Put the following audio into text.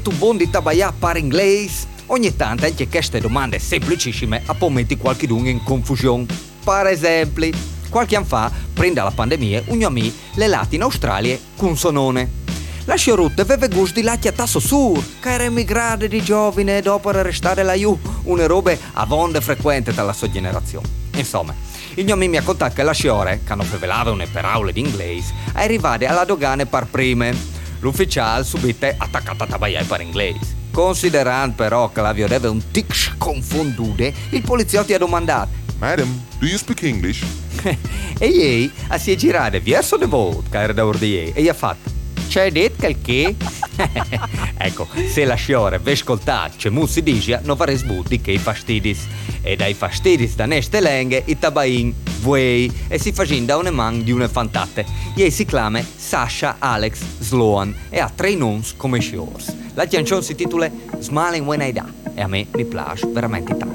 Tu buon di tabaia par inglese? Ogni tanto anche queste domande semplicissime a metti qualcuno in confusione. Per esempio, qualche anno fa, prima della pandemia, un mio amico le lati in Australia con sonone. La sciorutta aveva gusto di latte a tasso sur, che era emigrata di giovane e dopo era restare laggiù, una roba a vonde frequente dalla sua generazione. Insomma, il mio amico mi ha contato che la sciore, che non prevelava una paraula d'inglese, è arrivata alla dogana per prime. L'ufficiale subito è attaccata a tabagliare per inglese. Considerando però che la aveva un tic confonduto, il poliziotto ha domandato: Madam, do you speak English? e lei si è girata verso di voi, che era da ordine, e gli ha fatto: c'hai detto che? Ecco, se la sciore vi ascoltate c'è si dice, non farei sbutti che i fastidis. E dai fastidis da neste lenghe, i tabain vuoi, e si facin da una man di una fantate. Lei si chiama Sasha Alex Sloan e ha 3 nomi come sciors. La canzone si intitola Smiling When I Die e a me mi piace veramente tanto.